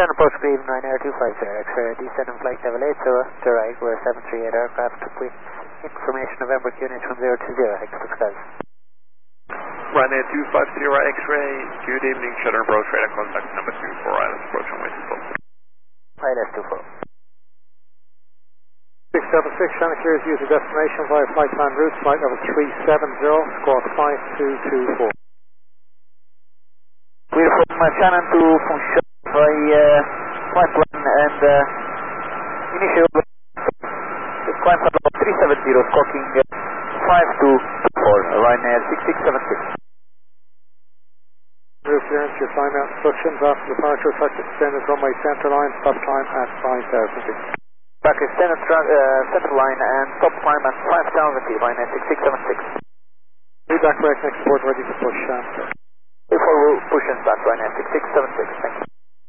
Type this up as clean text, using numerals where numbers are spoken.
Center approach Green 9 Air 250 X-ray, descend and flight level 80 to right, we're 738 aircraft with information November QNH 1020, X skies. Ryanair 250 X-ray, good evening, Shutter approach radar contact number 24 Islands, approach on way to Sultan. ILS 24. 676, Shannon clears user destination via flight plan route, flight level 370, squawk 5224. We're from Shannon to Funchal by flight plan and initial climb level 370, squawking 5224, Ryanair 6676. Route clearance, your climb out instructions after departure, effect extended runway center line, stop climb at 5,000 feet. Back extended center line and stop climb at 5,000 feet, Ryanair 6676. Feedback correct, next board ready to push. Before we push and start, Ryanair 6676, thank you.